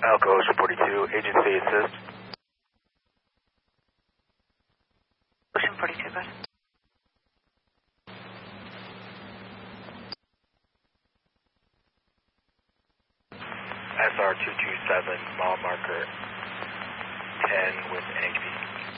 Alco Ocean 42, agency assist. Ocean 42, go ahead. SR 227, mile marker 10 with Yankee.